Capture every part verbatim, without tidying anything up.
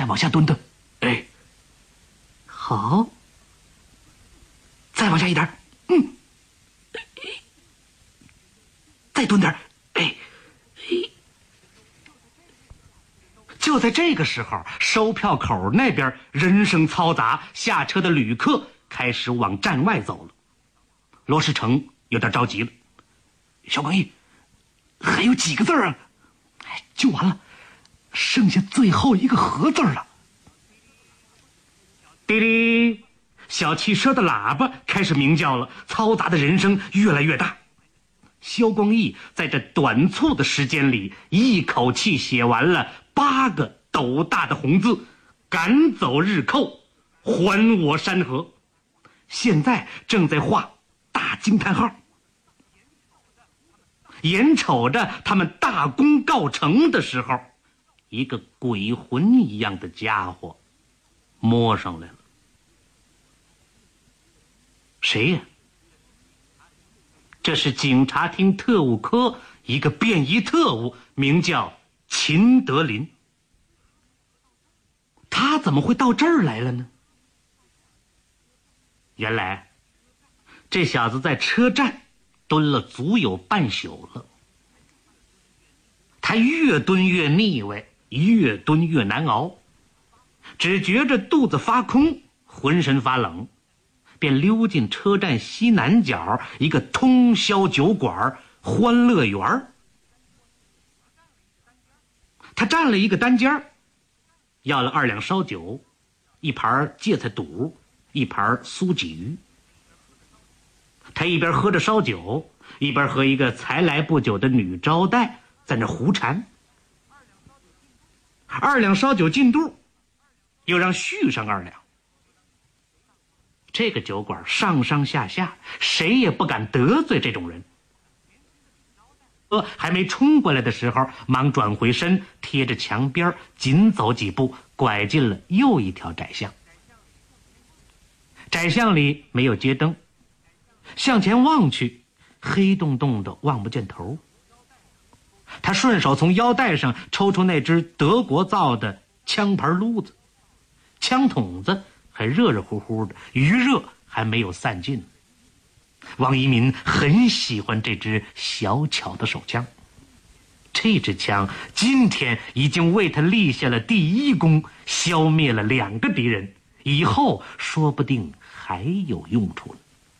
再往下蹲蹲，哎，好，再往下一点，嗯，再蹲点，哎，就在这个时候，售票口那边人声嘈杂，下车的旅客开始往站外走了。罗世成有点着急了，小光义，还有几个字啊？哎，就完了，剩下最后一个合字了。滴滴，小汽车的喇叭开始鸣叫了，嘈杂的人声越来越大。萧光义在这短促的时间里，一口气写完了八个斗大的红字：赶走日寇，还我山河。现在正在画大惊叹号。眼瞅着他们大功告成的时候，一个鬼魂一样的家伙摸上来了。谁呀？这是警察厅特务科一个便衣特务，名叫秦德林。他怎么会到这儿来了呢？原来这小子在车站蹲了足有半宿了。他越蹲越腻歪，越蹲越难熬，只觉着肚子发空，浑身发冷，便溜进车站西南角一个通宵酒馆欢乐园。他占了一个单间，要了二两烧酒，一盘芥菜肚，一盘酥鲫鱼。他一边喝着烧酒，一边和一个才来不久的女招待在那胡缠。二两烧酒进肚，又让续上二两。这个酒馆上上下下谁也不敢得罪这种人。呃，还没冲过来的时候，忙转回身，贴着墙边紧走几步，拐进了又一条窄巷。窄巷里没有街灯，向前望去，黑洞洞的，望不见头。他顺手从腰带上抽出那只德国造的枪牌撸子，枪筒子还热热乎乎的，余热还没有散尽。王一民很喜欢这支小巧的手枪，这支枪今天已经为他立下了第一功，消灭了两个敌人，以后说不定还有用处呢。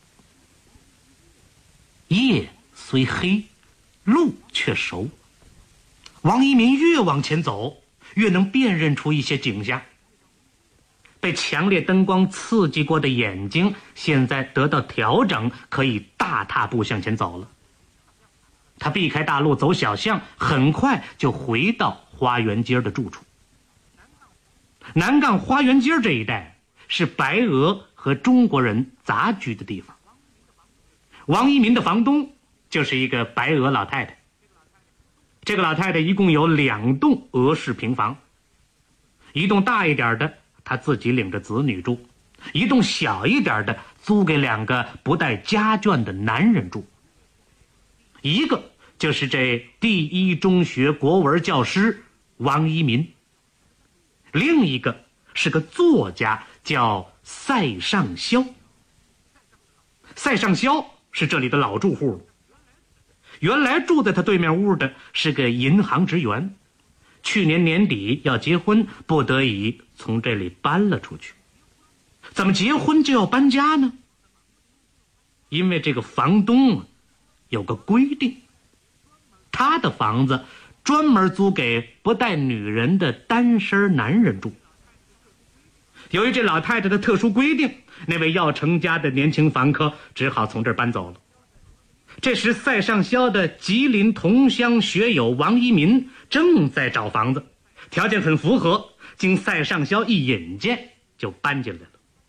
夜虽黑，路却熟。王一民越往前走，越能辨认出一些景象。被强烈灯光刺激过的眼睛现在得到调整，可以大踏步向前走了。他避开大路走小巷，很快就回到花园街的住处。南岗花园街这一带是白俄和中国人杂居的地方。王一民的房东就是一个白俄老太太。这个老太太一共有两栋俄式平房，一栋大一点的她自己领着子女住，一栋小一点的租给两个不带家眷的男人住。一个就是这第一中学国文教师王一民，另一个是个作家，叫赛尚肖。赛尚肖是这里的老住户了。原来住在他对面屋的是个银行职员，去年年底要结婚，不得已从这里搬了出去。怎么结婚就要搬家呢？因为这个房东有个规定，他的房子专门租给不带女人的单身男人住。由于这老太太的特殊规定，那位要成家的年轻房客只好从这儿搬走了。这时赛尚肖的吉林同乡学友王一民正在找房子，条件很符合，经赛尚肖一引荐就搬进来了。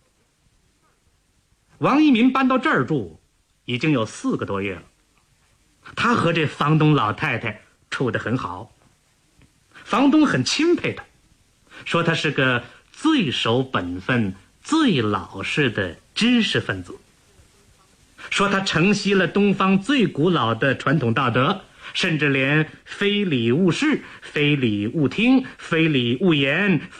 王一民搬到这儿住已经有四个多月了，他和这房东老太太处得很好。房东很钦佩他，说他是个最守本分、最老实的知识分子，说他承袭了东方最古老的传统道德，甚至连非礼勿视、非礼勿听、非礼勿言、